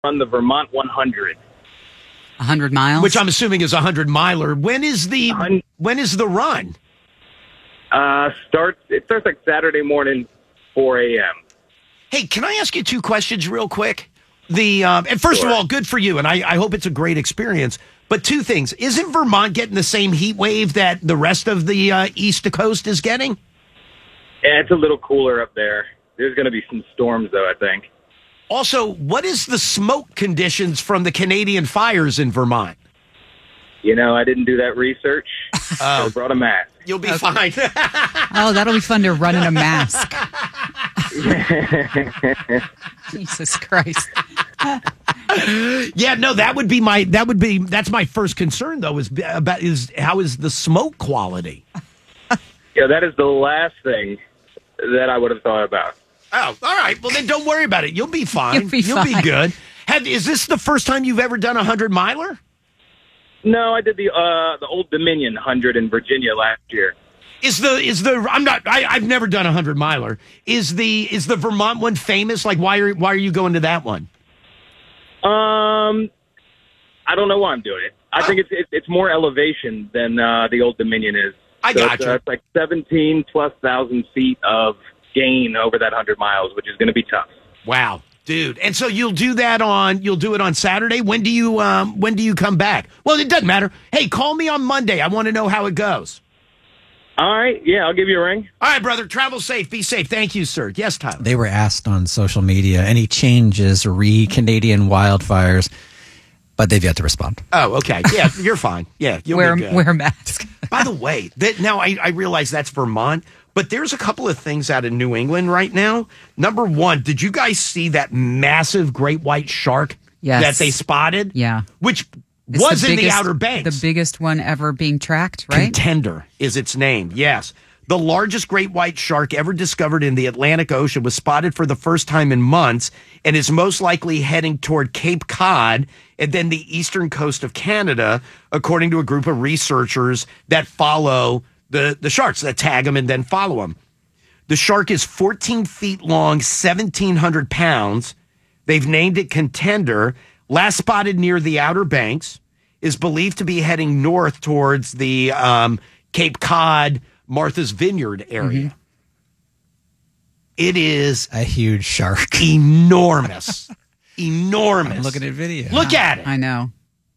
run the Vermont 100. 100 miles? Which I'm assuming is a 100-miler. When is the run? It starts like Saturday morning, 4 a.m. Hey, can I ask you two questions real quick? And first of all, good for you, and I hope it's a great experience. But two things. Isn't Vermont getting the same heat wave that the rest of the East Coast is getting? Yeah, it's a little cooler up there. There's going to be some storms, though, I think. Also, what is the smoke conditions from the Canadian fires in Vermont? I didn't do that research. So I brought a mask. You'll be fine. Oh, that'll be fun to run in a mask. Jesus Christ. Yeah, no, that's my first concern though, is how is the smoke quality? Yeah, that is the last thing that I would have thought about. Oh, all right. Well, then don't worry about it. You'll be fine. You'll be good. Is this the first time you've ever done a 100-miler? No, I did the Old Dominion 100 in Virginia last year. I've never done a 100-miler. Is the Vermont one famous? Like, why are you going to that one? I don't know why I'm doing it. I think it's more elevation than the Old Dominion is. Gotcha. It's like 17,000+ feet of gain over that 100 miles, which is going to be tough. Wow, dude! And so you'll do it on Saturday. When do you come back? Well, it doesn't matter. Hey, call me on Monday. I want to know how it goes. All right, yeah, I'll give you a ring. All right, brother. Travel safe. Be safe. Thank you, sir. Yes, Tyler. They were asked on social media any changes Canadian wildfires, but they've yet to respond. Oh, okay. Yeah, you're fine. Yeah, you'll wear be good. Wear a mask. By the way, now I realize that's Vermont, but there's a couple of things out in New England right now. Number one, did you guys see that massive great white shark that they spotted? Yeah. Which was in the Outer Banks. The biggest one ever being tracked, right? Contender is its name, yes. The largest great white shark ever discovered in the Atlantic Ocean was spotted for the first time in months and is most likely heading toward Cape Cod and then the eastern coast of Canada, according to a group of researchers that follow the sharks, that tag them and then follow them. The shark is 14 feet long, 1,700 pounds. They've named it Contender. Last spotted near the Outer Banks, is believed to be heading north towards the Cape Cod, Martha's Vineyard area. Mm-hmm. It is a huge shark. Enormous. Enormous. I'm looking at video. Look at it. I know.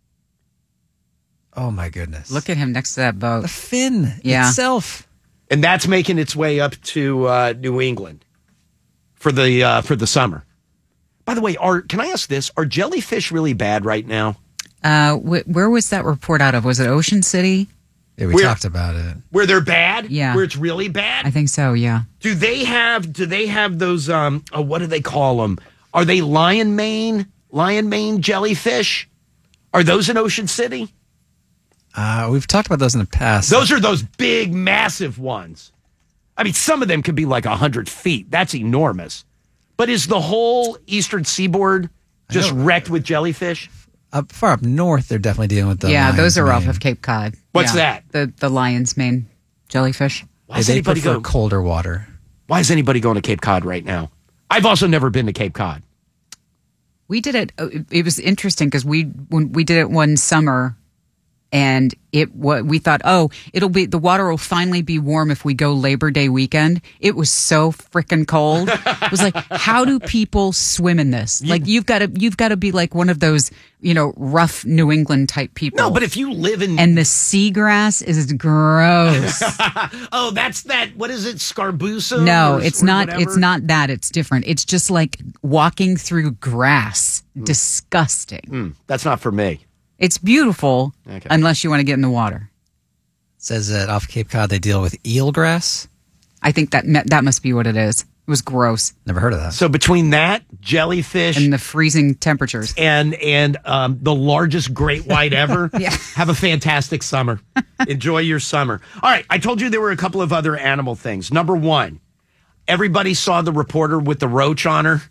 Oh, my goodness. Look at him next to that boat. The fin itself. And that's making its way up to New England for the summer. By the way, can I ask this? Are jellyfish really bad right now? Where was that report out of? Was it Ocean City? Yeah, we talked about it. Where they're bad? Yeah. Where it's really bad? I think so, yeah. Do they have those, what do they call them? Are they lion mane jellyfish? Are those in Ocean City? We've talked about those in the past. Those are those big, massive ones. I mean, some of them could be like 100 feet. That's enormous. But is the whole eastern seaboard just wrecked with jellyfish? Far up north, they're definitely dealing with the those are off of Cape Cod. What's that? The lion's mane jellyfish. They prefer colder water. Why is anybody going to Cape Cod right now? I've also never been to Cape Cod. We did it. It was interesting because we did it one summer, and we thought, the water will finally be warm if we go Labor Day weekend. It was so freaking cold. It was like, how do people swim in this? Like you've got to be like one of those, rough New England type people. No, but if you live in and the seagrass is gross. Oh, that's that. What is it, scarbusa? No, it's not. Whatever? It's not that. It's different. It's just like walking through grass. Disgusting. That's not for me. It's beautiful, unless you want to get in the water. It says that off Cape Cod they deal with eelgrass. I think that must be what it is. It was gross. Never heard of that. So between that, jellyfish, and the freezing temperatures, and the largest great white ever, have a fantastic summer. Enjoy your summer. All right, I told you there were a couple of other animal things. Number one, everybody saw the reporter with the roach on her.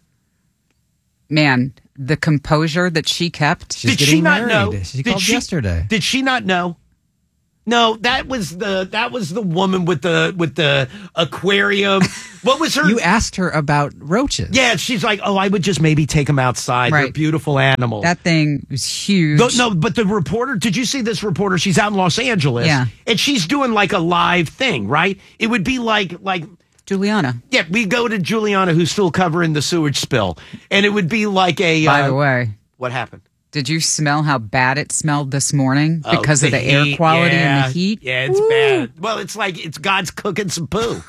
Man, the composure that she kept. Did she not know? She called yesterday. Did she not know? No, that was the woman with the aquarium. What was her? You asked her about roaches. Yeah, she's like, oh, I would just maybe take them outside. Right. They're beautiful animals. That thing was huge. No, but the reporter, did you see this reporter? She's out in Los Angeles. Yeah. And she's doing like a live thing, right? It would be like Juliana. yeah, we go to Juliana, who's still covering the sewage spill. And it would be like a... By the way, what happened? did you smell how bad it smelled this morning because of the air quality and the heat? Yeah, it's bad. Well, it's like it's God's cooking some poo.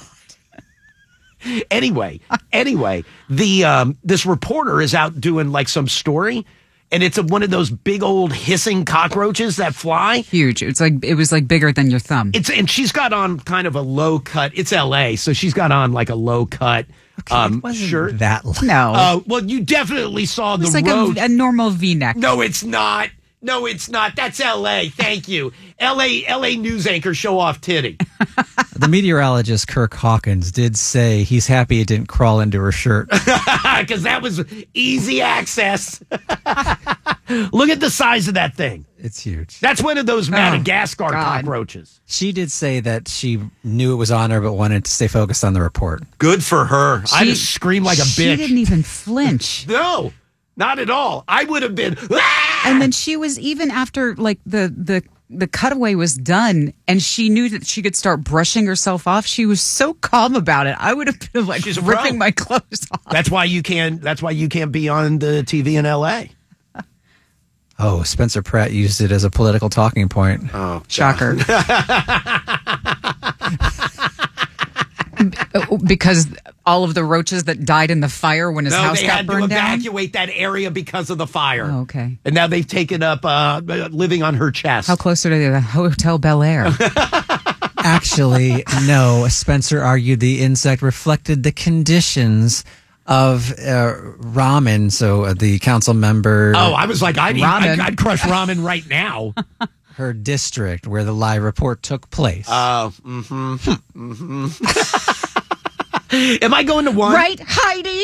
Anyway, this reporter is out doing like some story, and it's one of those big old hissing cockroaches that fly. Huge. It was like bigger than your thumb. And she's got on kind of a low cut. It's L.A., so she's got on like a low cut shirt. That No. Well, you definitely saw the it's like road. a normal V-neck. No, it's not. No, it's not. That's L.A. Thank you. L.A. news anchor show off titty. The meteorologist Kirk Hawkins did say he's happy it didn't crawl into her shirt. Because that was easy access. Look at the size of that thing. It's huge. That's one of those Madagascar God. cockroaches. She did say that she knew it was on her, but wanted to stay focused on the report. Good for her. I just screamed like a bitch. She didn't even flinch. No, not at all. I would have been. And then she was, even after like the cutaway was done and she knew that she could start brushing herself off, she was so calm about it. I would have been like She's a pro. ripping my clothes off. That's why you can't be on the TV in L.A. Oh, Spencer Pratt used it as a political talking point. Oh, Shocker. Because all of the roaches that died in the fire when his house they got had to burned down? evacuate that area because of the fire. Oh, okay. And now they've taken up living on her chest. How close are they to the Hotel Bel Air? Actually, no. Spencer argued the insect reflected the conditions of ramen. So the council member... Oh, I was like, I'd crush ramen right now. Her district where the live report took place. Am I going to one? Right, Heidi?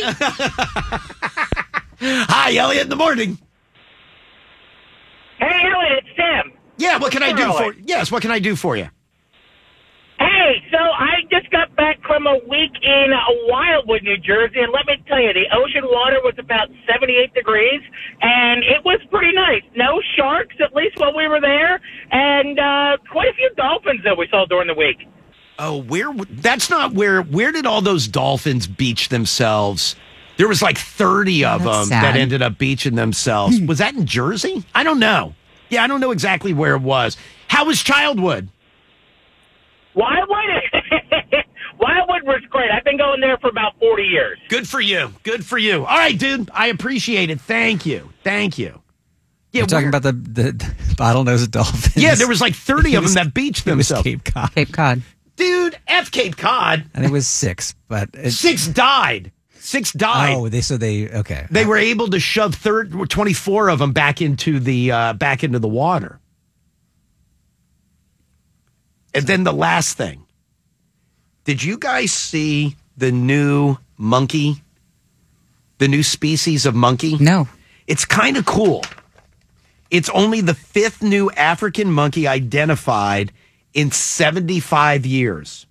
Hi, Elliot, in the morning. Hey, Elliot, it's Tim. Yeah, what can I do Elliot. for you? Yes, what can I do for you? Hey, so I just got back from a week in Wildwood, New Jersey, and let me tell you, the ocean water was about 78 degrees, and it was pretty nice. No sharks, at least while we were there, and quite a few dolphins that we saw during the week. Oh, where did all those dolphins beach themselves? There was like 30 of them sad. that ended up beaching themselves. Was that in Jersey? I don't know. Yeah, I don't know exactly where it was. How was Childwood? Wildwood was great. I've been going there for about 40 years. Good for you. Good for you. All right, dude. I appreciate it. Thank you. Thank you. Yeah, You're talking about the bottlenose dolphins. Yeah, there was like 30 of them that beached It was themselves. Cape Cod. Cape Cod. Dude, F Cape Cod. And it was 6, but... 6 died. 6 died. Oh, okay. They were able to shove 24 of them back into the water. And then the last thing. Did you guys see the new monkey? The new species of monkey? No. It's kind of cool. It's only the 5th new African monkey identified in 75 years.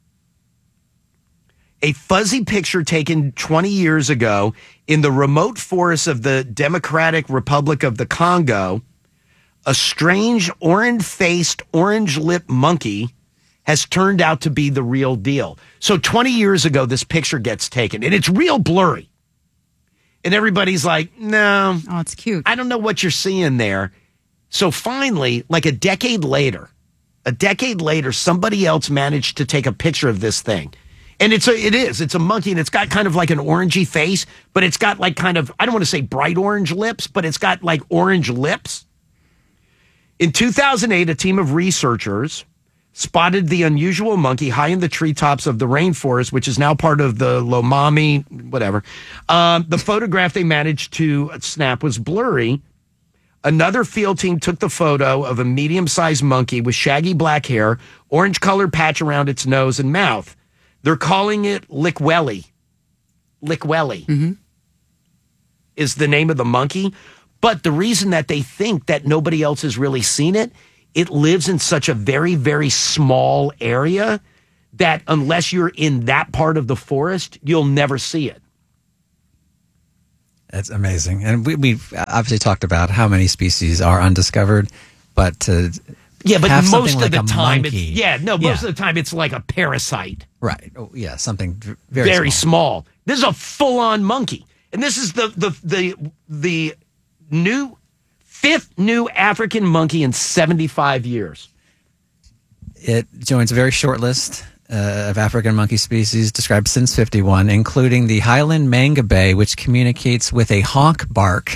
A fuzzy picture taken 20 years ago in the remote forests of the Democratic Republic of the Congo, a strange orange-faced, orange-lipped monkey has turned out to be the real deal. So 20 years ago, this picture gets taken, and it's real blurry. And everybody's like, no. Oh, it's cute. I don't know what you're seeing there. So finally, like a decade later, somebody else managed to take a picture of this thing. And it's a monkey, and it's got kind of like an orangey face, but it's got like kind of, I don't want to say bright orange lips, but it's got like orange lips. In 2008, a team of researchers spotted the unusual monkey high in the treetops of the rainforest, which is now part of the Lomami, whatever. The photograph they managed to snap was blurry. Another field team took the photo of a medium-sized monkey with shaggy black hair, orange-colored patch around its nose and mouth. They're calling it Likweli. Likweli is the name of the monkey. But the reason that they think that nobody else has really seen it it lives in such a very, very small area that unless you're in that part of the forest, you'll never see it. That's amazing. And we've obviously talked about how many species are undiscovered, but but most of like the time, most of the time it's like a parasite. Right. Oh, yeah, something very small. This is a full-on monkey. And this is the fifth new African monkey in 75 years. It joins a very short list of African monkey species described since 51, including the Highland mangabey, which communicates with a honk bark.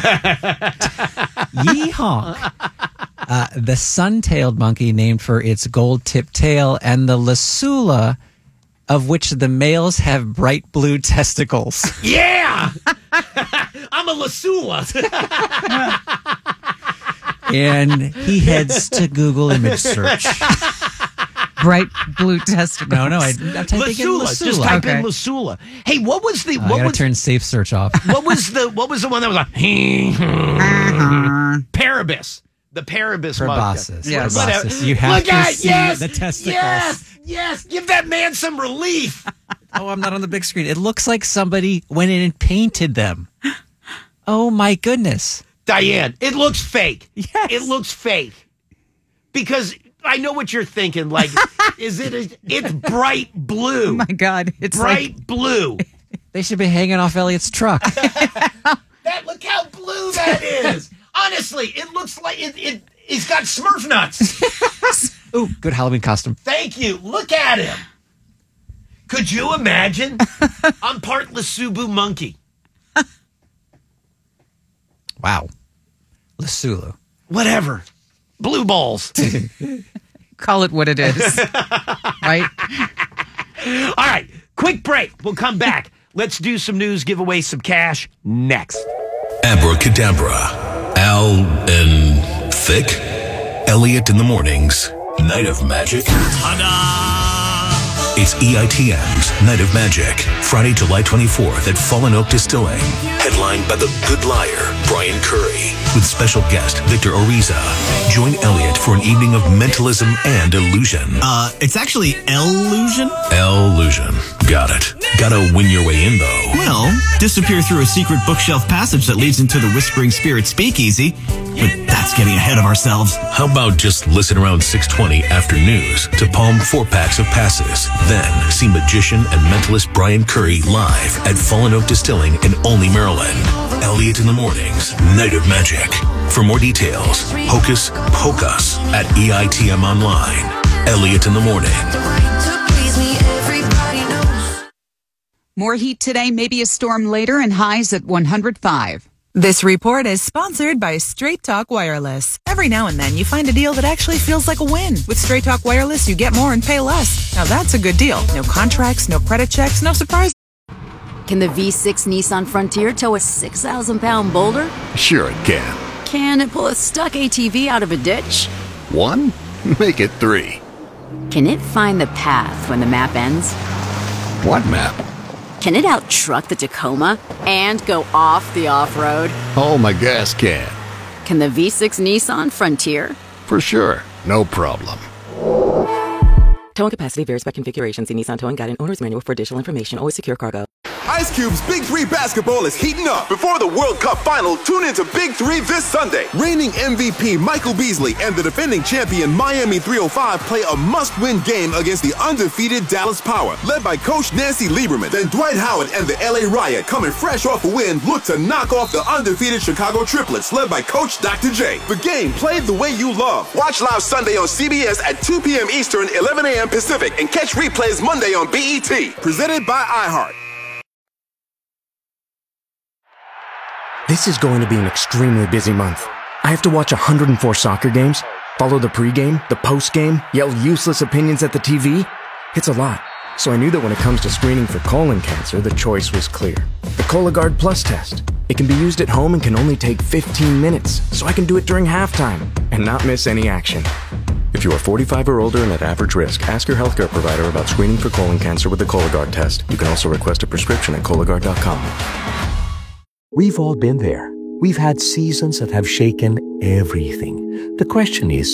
Yee honk. The sun-tailed monkey, named for its gold-tipped tail, and the lasula, of which the males have bright blue testicles. Yeah! I'm a lasula. And he heads to Google image search. Bright blue testicles. No, I'm typing in lasula. Just type in lasula. Hey, what was the? I gotta turn safe search off. What was the one that was like Paribus? The Paribus. Proboscis. Yes. Proboscis. You have to see the testicles. Yes. Give that man some relief. Oh, I'm not on the big screen. It looks like somebody went in and painted them. Oh my goodness, Diane, it looks fake. Yes. It looks fake because. I know what you're thinking. Like, it's bright blue. Oh my God. It's bright blue. They should be hanging off Elliot's truck. Look how blue that is. Honestly, it looks like he's got Smurf nuts. Ooh, good Halloween costume. Thank you. Look at him. Could you imagine? I'm part Lesotho monkey. Wow. Lasulu. Whatever. Blue balls. Call it what it is. Right? All right. Quick break. We'll come back. Let's do some news, give away some cash next. Abracadabra. Al and Thick. Elliot in the mornings. Night of Magic. It's EITM's Night of Magic, Friday, July 24th at Fallen Oak Distilling. Headlined by the Good Liar, Brian Curry, with special guest Victor Oriza. Join Elliot for an evening of mentalism and illusion. It's actually illusion. Illusion. Got it. Gotta win your way in, though. Well, disappear through a secret bookshelf passage that leads into the Whispering Spirit Speakeasy. But that's getting ahead of ourselves. How about just listen around 6:20 after news to palm 4 packs of passes. Then see magician and mentalist Brian Curry live at Fallen Oak Distilling in Olney, Maryland. Elliot in the mornings, Night of Magic. For more details, Hocus Pocus at EITM Online. Elliot in the morning. More heat today, maybe a storm later, and highs at 105. This report is sponsored by Straight Talk Wireless. Every now and then you find a deal that actually feels like a win. With Straight Talk Wireless, you get more and pay less. Now that's a good deal. No contracts, no credit checks, no surprise. Can the V6 Nissan Frontier tow a 6,000-pound boulder? Sure it can. Can it pull a stuck ATV out of a ditch? 1? Make it 3. Can it find the path when the map ends? What map? Can it out-truck the Tacoma and go off the off-road? Oh, my gas can. Can the V6 Nissan Frontier? For sure. No problem. Towing capacity varies by configuration. See Nissan Towing Guide and Owner's Manual for additional information. Always secure cargo. Ice Cube's Big 3 basketball is heating up. Before the World Cup final, tune into Big 3 this Sunday. Reigning MVP Michael Beasley and the defending champion Miami 305 play a must-win game against the undefeated Dallas Power, led by Coach Nancy Lieberman. Then Dwight Howard and the LA Riot, coming fresh off a win, look to knock off the undefeated Chicago Triplets, led by Coach Dr. J. The game played the way you love. Watch live Sunday on CBS at 2 p.m. Eastern, 11 a.m. Pacific, and catch replays Monday on BET. Presented by iHeart. This is going to be an extremely busy month. I have to watch 104 soccer games, follow the pregame, the postgame, yell useless opinions at the TV. It's a lot. So I knew that when it comes to screening for colon cancer, the choice was clear. The Cologuard Plus test. It can be used at home and can only take 15 minutes, so I can do it during halftime and not miss any action. If you are 45 or older and at average risk, ask your healthcare provider about screening for colon cancer with the Cologuard test. You can also request a prescription at Cologuard.com. We've all been there. We've had seasons that have shaken everything. The question is,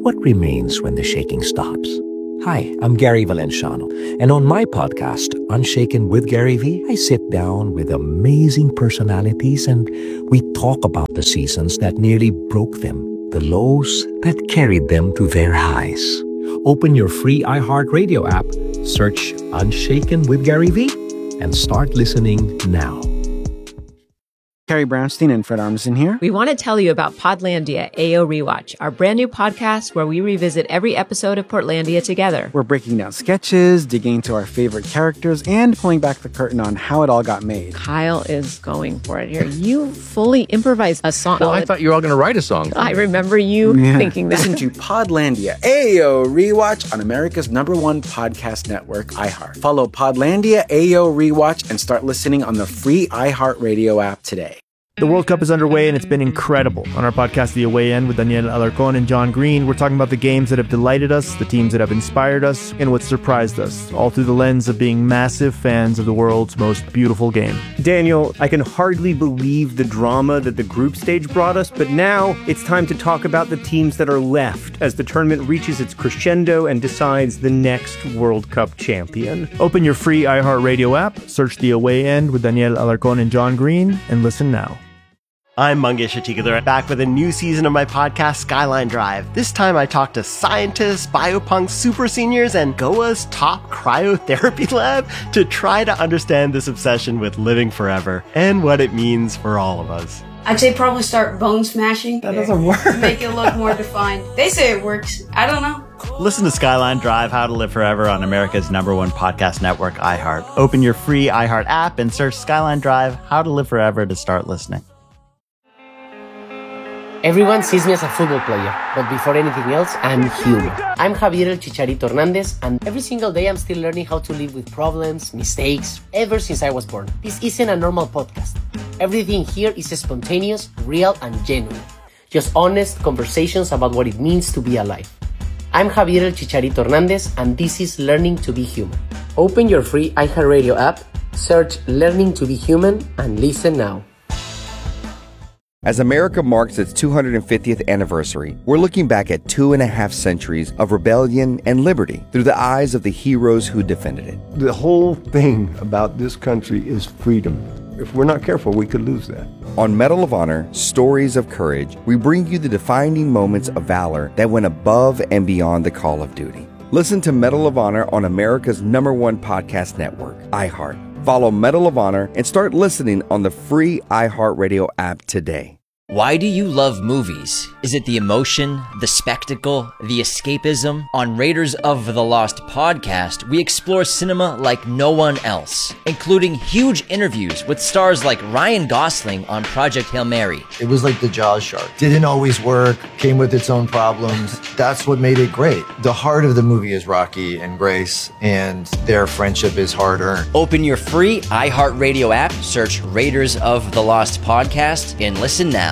what remains when the shaking stops? Hi, I'm Gary Valenciano, and on my podcast, Unshaken with Gary V, I sit down with amazing personalities and we talk about the seasons that nearly broke them, the lows that carried them to their highs. Open your free iHeartRadio app, search Unshaken with Gary V, and start listening now. Carrie Brownstein and Fred Armisen here. We want to tell you about Podlandia AO Rewatch, our brand new podcast where we revisit every episode of Portlandia together. We're breaking down sketches, digging into our favorite characters, and pulling back the curtain on how it all got made. Kyle is going for it here. You fully improvised a song. Well, I thought you were all going to write a song. I remember you thinking that. Listen to Podlandia AO Rewatch on America's #1 podcast network, iHeart. Follow Podlandia AO Rewatch and start listening on the free iHeartRadio app today. The World Cup is underway and it's been incredible. On our podcast, The Away End, with Daniel Alarcón and John Green, we're talking about the games that have delighted us, the teams that have inspired us, and what surprised us, all through the lens of being massive fans of the world's most beautiful game. Daniel, I can hardly believe the drama that the group stage brought us, but now it's time to talk about the teams that are left as the tournament reaches its crescendo and decides the next World Cup champion. Open your free iHeartRadio app, search The Away End with Daniel Alarcón and John Green, and listen now. I'm Mangesh Atikadhar, back with a new season of my podcast, Skyline Drive. This time I talk to scientists, biopunks, super seniors, and Goa's top cryotherapy lab to try to understand this obsession with living forever and what it means for all of us. I'd say probably start bone smashing. That doesn't work. To make it look more defined. They say it works. I don't know. Listen to Skyline Drive, How to Live Forever on America's #1 podcast network, iHeart. Open your free iHeart app and search Skyline Drive, How to Live Forever to start listening. Everyone sees me as a football player, but before anything else, I'm human. I'm Javier El Chicharito Hernandez, and every single day I'm still learning how to live with problems, mistakes, ever since I was born. This isn't a normal podcast. Everything here is spontaneous, real, and genuine. Just honest conversations about what it means to be alive. I'm Javier El Chicharito Hernandez, and this is Learning to Be Human. Open your free iHeartRadio app, search Learning to Be Human, and listen now. As America marks its 250th anniversary, we're looking back at 2.5 centuries of rebellion and liberty through the eyes of the heroes who defended it. The whole thing about this country is freedom. If we're not careful, we could lose that. On Medal of Honor, Stories of Courage, we bring you the defining moments of valor that went above and beyond the call of duty. Listen to Medal of Honor on America's #1 podcast network, iHeart. Follow Medal of Honor and start listening on the free iHeartRadio app today. Why do you love movies? Is it the emotion, the spectacle, the escapism? On Raiders of the Lost podcast, we explore cinema like no one else, including huge interviews with stars like Ryan Gosling on Project Hail Mary. It was like the Jaws shark. Didn't always work, came with its own problems. That's what made it great. The heart of the movie is Rocky and Grace, and their friendship is hard-earned. Open your free iHeartRadio app, search Raiders of the Lost podcast, and listen now.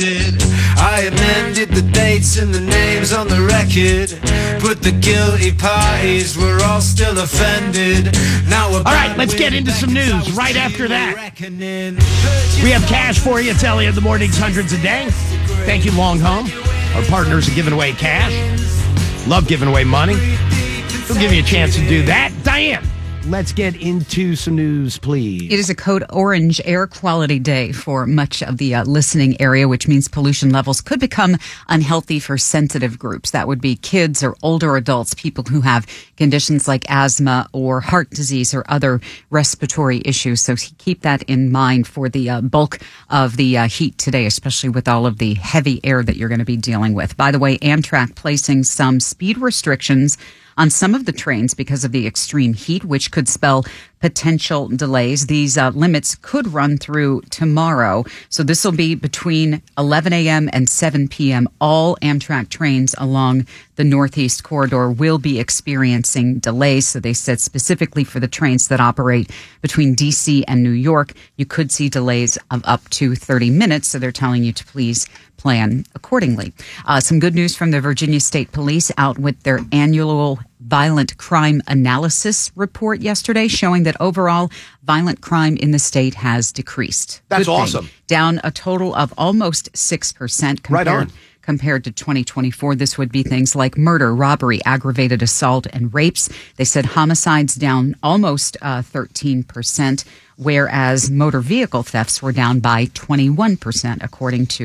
I amended the dates and the names on the record, but the guilty parties were all still offended. Now all right, let's get into some news right after that. We have cash for you. It's Elliot in the Mornings, hundreds a day. Thank you, Long Home. Our partners are giving away cash. Love giving away money. We'll give you a chance to do that. Diane, let's get into some news, please. It is a code orange air quality day for much of the listening area, which means pollution levels could become unhealthy for sensitive groups. That would be kids or older adults, people who have conditions like asthma or heart disease or other respiratory issues. So keep that in mind for the bulk of the heat today, especially with all of the heavy air that you're going to be dealing with. By the way, Amtrak placing some speed restrictions on some of the trains because of the extreme heat, which could spell potential delays. These limits could run through tomorrow. So this will be between 11 a.m. and 7 p.m. All Amtrak trains along the Northeast Corridor will be experiencing delays. So they said specifically for the trains that operate between D.C. and New York, you could see delays of up to 30 minutes. So they're telling you to please plan accordingly. Some good news from the Virginia State Police out with their annual violent crime analysis report yesterday, showing that overall violent crime in the state has decreased. That's awesome. Down a total of almost 6% compared to 2024. This would be things like murder, robbery, aggravated assault, and rapes. They said homicides down almost 13%, whereas motor vehicle thefts were down by 21%, according to